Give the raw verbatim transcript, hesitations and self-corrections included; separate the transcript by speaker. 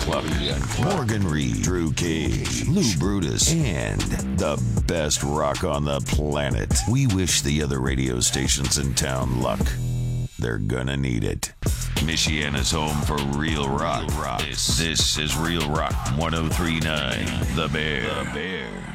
Speaker 1: Clubby, Morgan Reed, Drew Cage, Lou Brutus, and the best rock on the planet. We wish the other radio stations in town luck. They're gonna need it. Michiana's home for real rock. Real rock. This, this is Real Rock one oh three point nine, The Bear. The Bear.